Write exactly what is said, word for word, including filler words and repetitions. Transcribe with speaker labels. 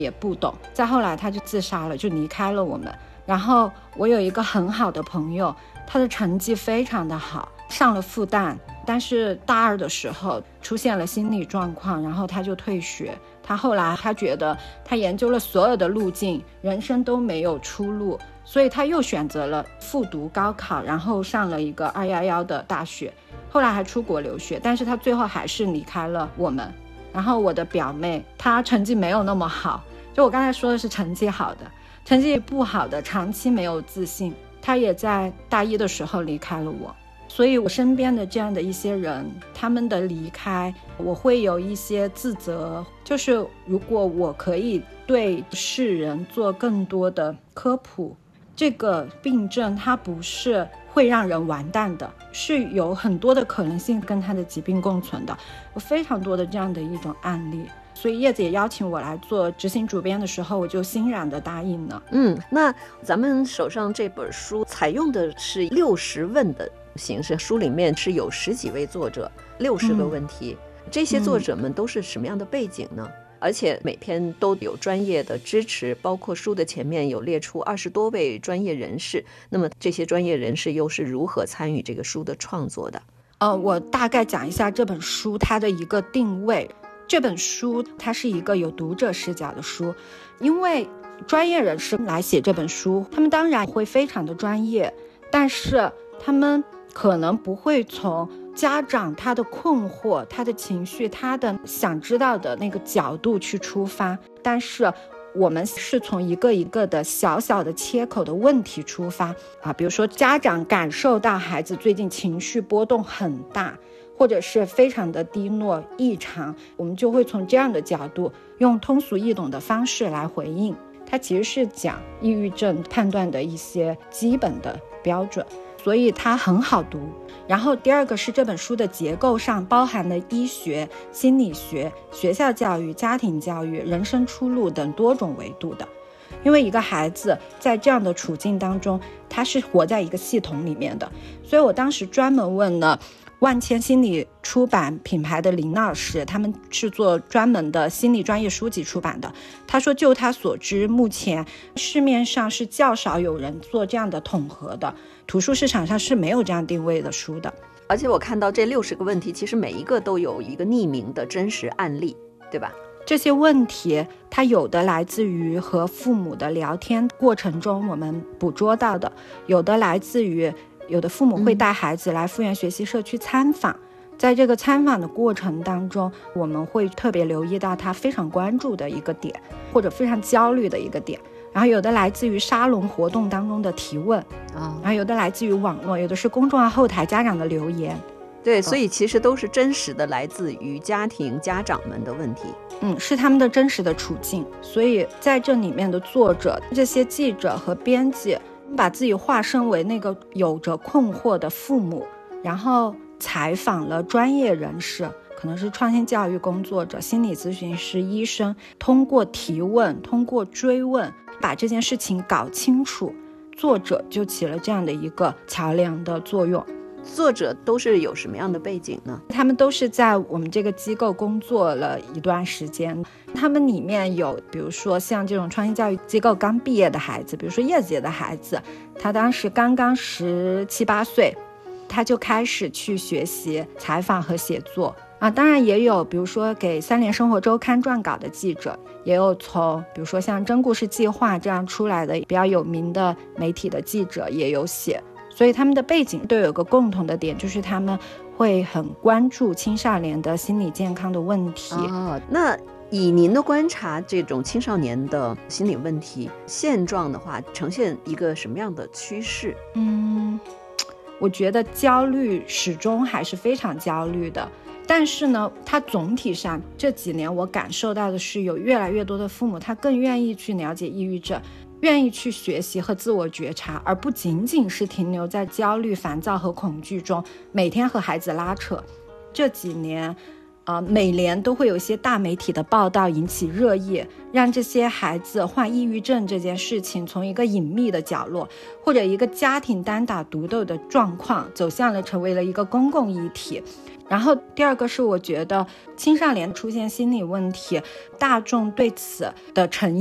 Speaker 1: 也不懂。再后来他就自杀了，就离开了我们。然后我有一个很好的朋友，他的成绩非常的好，上了复旦，但是大二的时候出现了心理状况，然后他就退学。他后来他觉得他研究了所有的路径，人生都没有出路，所以他又选择了复读高考，然后上了一个二一一的大学，后来还出国留学，但是他最后还是离开了我们。然后我的表妹她成绩没有那么好，就我刚才说的是成绩好的，成绩不好的长期没有自信，她也在大一的时候离开了我。所以我身边的这样的一些人，他们的离开我会有一些自责，就是如果我可以对世人做更多的科普，这个病症它不是会让人完蛋的，是有很多的可能性跟他的疾病共存的，有非常多的这样的一种案例。所以叶子也邀请我来做执行主编的时候，我就欣然的答应了。
Speaker 2: 嗯，那咱们手上这本书采用的是六十问的形式，书里面是有十几位作者，六十个问题、嗯、这些作者们都是什么样的背景呢？嗯，而且每篇都有专业的支持，包括书的前面有列出二十多位专业人士，那么这些专业人士又是如何参与这个书的创作的？
Speaker 1: 呃，我大概讲一下这本书它的一个定位。这本书它是一个有读者视角的书，因为专业人士来写这本书，他们当然会非常的专业，但是他们可能不会从家长他的困惑、他的情绪、他的想知道的那个角度去出发，但是我们是从一个一个的小小的切口的问题出发啊，比如说家长感受到孩子最近情绪波动很大，或者是非常的低落异常，我们就会从这样的角度用通俗易懂的方式来回应。它其实是讲抑郁症判断的一些基本的标准，所以它很好读。然后第二个是这本书的结构上包含了医学、心理学、学校教育、家庭教育、人生出路等多种维度的。因为一个孩子在这样的处境当中，他是活在一个系统里面的，所以我当时专门问了万千心理出版品牌的林老师，他们是做专门的心理专业书籍出版的。他说就他所知，目前市面上是较少有人做这样的统合的，图书市场上是没有这样定位的书的。
Speaker 2: 而且我看到这六十个问题，其实每一个都有一个匿名的真实案例，对吧？
Speaker 1: 这些问题它有的来自于和父母的聊天过程中我们捕捉到的，有的来自于有的父母会带孩子来复原学习社区参访、嗯、在这个参访的过程当中，我们会特别留意到他非常关注的一个点，或者非常焦虑的一个点。然后有的来自于沙龙活动当中的提问、哦、然后有的来自于网络，有的是公众号后台家长的留言。
Speaker 2: 对，所以其实都是真实的来自于家庭家长们的问题，
Speaker 1: 嗯，是他们的真实的处境。所以在这里面的作者，这些记者和编辑把自己化身为那个有着困惑的父母，然后采访了专业人士，可能是创新教育工作者、心理咨询师、医生，通过提问，通过追问，把这件事情搞清楚，作者就起了这样的一个桥梁的作用。
Speaker 2: 作者都是有什么样的背景呢？
Speaker 1: 他们都是在我们这个机构工作了一段时间，他们里面有比如说像这种创新教育机构刚毕业的孩子，比如说叶姐的孩子，他当时刚刚十七八岁，他就开始去学习采访和写作啊。当然也有比如说给三联生活周刊撰稿的记者，也有从比如说像真故事计划这样出来的比较有名的媒体的记者也有写。所以他们的背景都有个共同的点，就是他们会很关注青少年的心理健康的问题、
Speaker 2: 哦、那以您的观察，这种青少年的心理问题现状的话，呈现一个什么样的趋势？
Speaker 1: 嗯，我觉得焦虑始终还是非常焦虑的，但是呢，它总体上这几年我感受到的是，有越来越多的父母他更愿意去了解抑郁症，愿意去学习和自我觉察，而不仅仅是停留在焦虑、烦躁和恐惧中，每天和孩子拉扯。这几年呃，每年都会有一些大媒体的报道引起热议，让这些孩子患抑郁症这件事情从一个隐秘的角落，或者一个家庭单打独斗的状况，走向了成为了一个公共议题。 然后第二个是我觉得青少年出现心理问题，大众对此的诚